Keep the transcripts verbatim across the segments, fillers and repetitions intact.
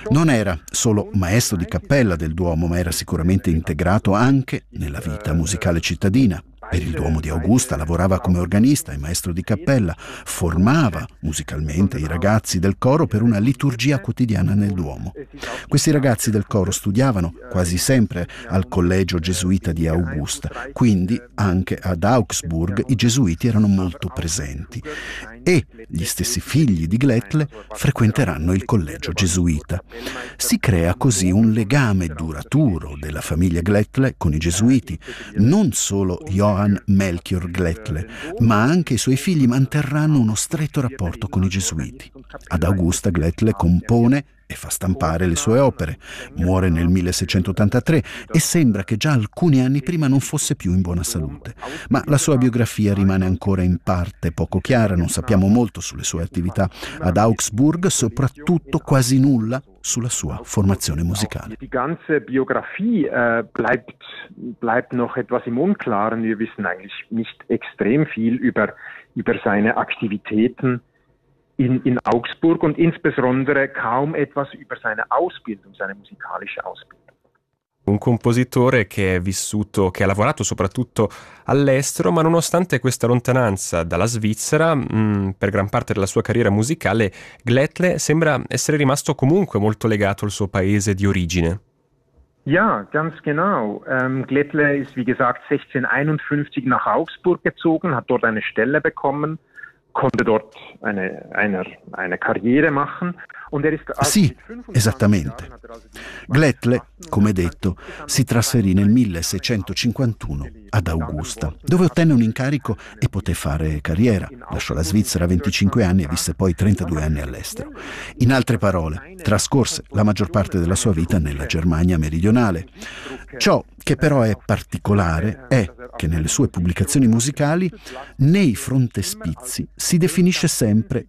Non era solo maestro di cappella del Duomo, ma era sicuramente integrato anche nella vita musicale cittadina. Per il Duomo di Augusta lavorava come organista e maestro di cappella, formava musicalmente i ragazzi del coro per una liturgia quotidiana nel Duomo. Questi ragazzi del coro studiavano quasi sempre al collegio gesuita di Augusta, quindi anche ad Augsburg i gesuiti erano molto presenti e gli stessi figli di Glettle frequenteranno il collegio gesuita. Si crea così un legame duraturo della famiglia Glettle con i gesuiti. Non solo Johann Melchior Glettle, ma anche i suoi figli manterranno uno stretto rapporto con i gesuiti. Ad Augusta Glettle compone e fa stampare le sue opere. Muore nel milleseicentottantatré e sembra che già alcuni anni prima non fosse più in buona salute. Ma la sua biografia rimane ancora in parte poco chiara, non sappiamo molto sulle sue attività ad Augsburg, soprattutto quasi nulla sulla sua formazione musicale. Die ganze Biografie äh, bleibt, bleibt noch etwas im Unklaren. Wir wissen eigentlich nicht extrem viel über, über seine Aktivitäten In, in Augsburg und insbesondere kaum etwas über seine Ausbildung, seine musikalische Ausbildung. Un compositore che è vissuto, che ha lavorato soprattutto all'estero, ma nonostante questa lontananza dalla Svizzera, mh, per gran parte della sua carriera musicale, Glettle sembra essere rimasto comunque molto legato al suo paese di origine. Ja, ganz genau. Ähm, Glettle ist, wie gesagt, sechzehnhunderteinundfünfzig nach Augsburg gezogen, hat dort eine Stelle bekommen, konnte dort eine, eine, eine Carriera machen. Sì, esattamente. Glettle, come detto, si trasferì nel milleseicentocinquantuno ad Augusta, dove ottenne un incarico e poté fare carriera. Lasciò la Svizzera a venticinque anni e visse poi trentadue anni all'estero. In altre parole, trascorse la maggior parte della sua vita nella Germania meridionale. Ciò che però è particolare è che nelle sue pubblicazioni musicali, nei frontespizi, si definisce sempre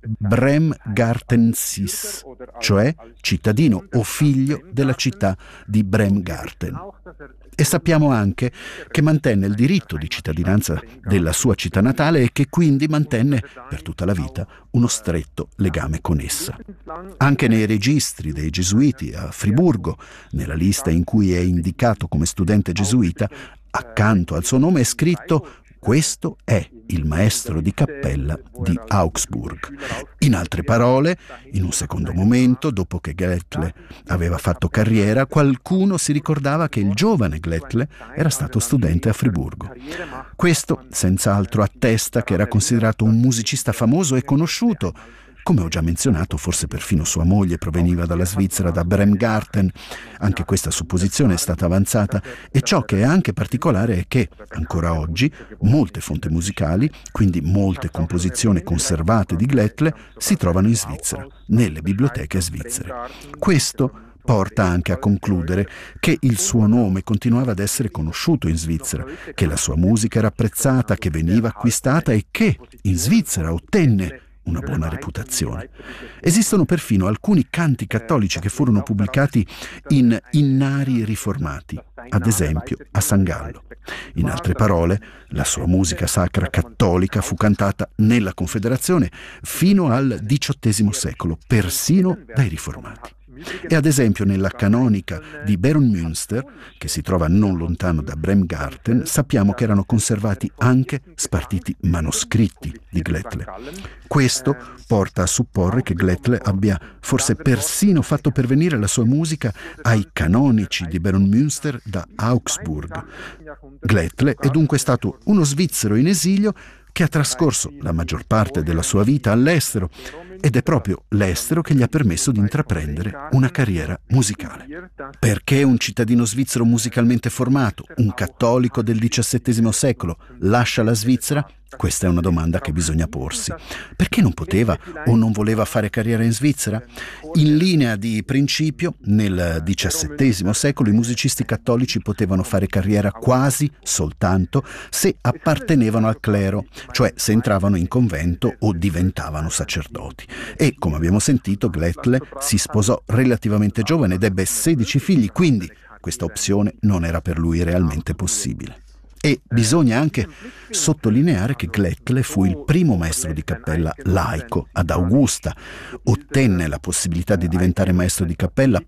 Bremgartensis, cioè cittadino o figlio della città di Bremgarten. E sappiamo anche che mantenne il diritto di cittadinanza della sua città natale e che quindi mantenne per tutta la vita uno stretto legame con essa. Anche nei registri dei gesuiti a Friburgo, nella lista in cui è indicato come studente gesuita, accanto al suo nome è scritto: questo è il maestro di cappella di Augsburg. In altre parole, in un secondo momento, dopo che Glettle aveva fatto carriera, qualcuno si ricordava che il giovane Glettle era stato studente a Friburgo. Questo, senz'altro, attesta che era considerato un musicista famoso e conosciuto. Come ho già menzionato, forse perfino sua moglie proveniva dalla Svizzera, da Bremgarten. Anche questa supposizione è stata avanzata e ciò che è anche particolare è che, ancora oggi, molte fonti musicali, quindi molte composizioni conservate di Glettle, si trovano in Svizzera, nelle biblioteche svizzere. Questo porta anche a concludere che il suo nome continuava ad essere conosciuto in Svizzera, che la sua musica era apprezzata, che veniva acquistata e che in Svizzera ottenne una buona reputazione. Esistono perfino alcuni canti cattolici che furono pubblicati in innari riformati, ad esempio a San Gallo. In altre parole, la sua musica sacra cattolica fu cantata nella Confederazione fino al diciottesimo secolo, persino dai riformati. E ad esempio nella canonica di Beromünster, che si trova non lontano da Bremgarten, sappiamo che erano conservati anche spartiti manoscritti di Glettle. Questo porta a supporre che Glettle abbia forse persino fatto pervenire la sua musica ai canonici di Beromünster da Augsburg. Glettle è dunque stato uno svizzero in esilio che ha trascorso la maggior parte della sua vita all'estero, ed è proprio l'estero che gli ha permesso di intraprendere una carriera musicale. Perché un cittadino svizzero musicalmente formato, un cattolico del diciassettesimo secolo, lascia la Svizzera? Questa è una domanda che bisogna porsi. Perché non poteva o non voleva fare carriera in Svizzera? In linea di principio, nel diciassettesimo secolo i musicisti cattolici potevano fare carriera quasi soltanto se appartenevano al clero, cioè se entravano in convento o diventavano sacerdoti. E, come abbiamo sentito, Glettle si sposò relativamente giovane ed ebbe sedici figli, quindi questa opzione non era per lui realmente possibile. E bisogna anche sottolineare che Glettle fu il primo maestro di cappella laico ad Augusta. Ottenne la possibilità di diventare maestro di cappella